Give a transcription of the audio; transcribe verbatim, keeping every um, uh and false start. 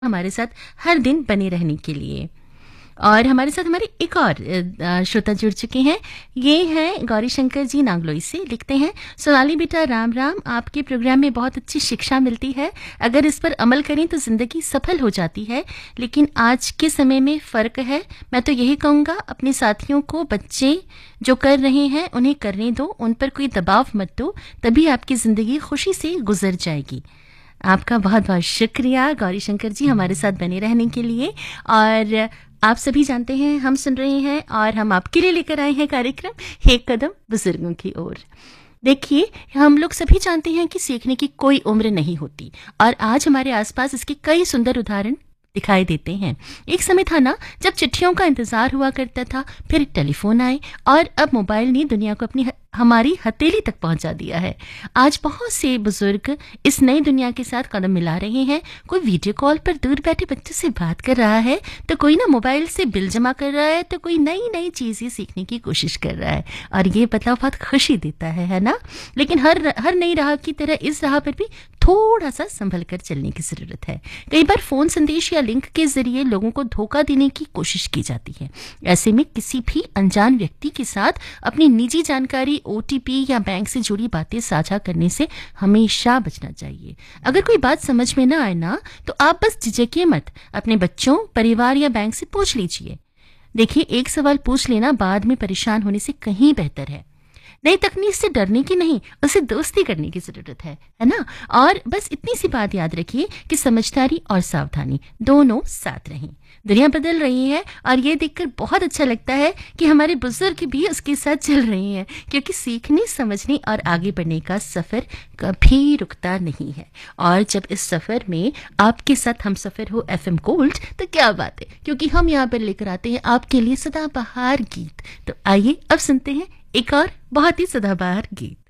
हमारे साथ हर दिन बने रहने के लिए। और हमारे साथ हमारे एक और अ, श्रोता जुड़ चुके हैं। ये हैं गौरी शंकर जी नांगलोई से। लिखते हैं, सोनाली बेटा राम राम, आपके प्रोग्राम में बहुत अच्छी शिक्षा मिलती है। अगर इस पर अमल करें तो जिंदगी सफल हो जाती है, लेकिन आज के समय में फ़र्क है। मैं तो यही कहूँगा, अपने साथियों को बच्चे जो कर रहे हैं उन्हें करने दो, उन पर कोई दबाव मत दो, तभी आपकी ज़िंदगी खुशी से गुजर जाएगी। आपका बहुत बहुत शुक्रिया गौरी शंकर जी हमारे साथ बने रहने के लिए। और आप सभी जानते हैं हम सुन रहे हैं और हम आपके लिए लेकर आए हैं कार्यक्रम एक कदम बुजुर्गों की ओर। देखिए, हम लोग सभी जानते हैं कि सीखने की कोई उम्र नहीं होती, और आज हमारे आसपास इसके कई सुंदर उदाहरण दिखाई देते हैं। एक समय था ना जब चिट्ठियों का इंतजार हुआ करता था, फिर टेलीफोन आए, और अब मोबाइल ने दुनिया को अपनी हमारी हथेली तक पहुंचा दिया है। आज बहुत से बुजुर्ग इस नई दुनिया के साथ कदम मिला रहे हैं। कोई वीडियो कॉल पर दूर बैठे बच्चों से बात कर रहा है, तो कोई ना मोबाइल से बिल जमा कर रहा है, तो कोई नई नई चीजें सीखने की कोशिश कर रहा है। और ये बदलाव बहुत खुशी देता है है ना। लेकिन हर हर नई राह की तरह इस राह पर भी थोड़ा सा संभल कर चलने की जरूरत है। कई बार फोन संदेश या लिंक के जरिए लोगों को धोखा देने की कोशिश की जाती है। ऐसे में किसी भी अनजान व्यक्ति के साथ अपनी निजी जानकारी, ओटीपी या बैंक से जुड़ी बातें साझा करने से हमेशा बचना चाहिए। अगर कोई बात समझ में ना आए ना, तो आप बस झिझकिए मत, अपने बच्चों, परिवार या बैंक से पूछ लीजिए। देखिए, एक सवाल पूछ लेना बाद में परेशान होने से कहीं बेहतर है। नई तकनीक से डरने की नहीं, उसे दोस्ती करने की जरूरत है है ना। और बस इतनी सी बात याद रखिए कि समझदारी और सावधानी दोनों साथ रहें। दुनिया बदल रही है, और ये देखकर बहुत अच्छा लगता है कि हमारे बुजुर्ग भी उसके साथ चल रहे हैं, क्योंकि सीखने, समझने और आगे बढ़ने का सफर कभी रुकता नहीं है। और जब इस सफर में आपके साथ हम सफर हो एफएम गोल्ड, तो क्या बात है, क्योंकि हम यहाँ पर लेकर आते हैं आपके लिए सदाबहार गीत। तो आइए अब सुनते हैं एक और बहुत ही सदाबहार गीत।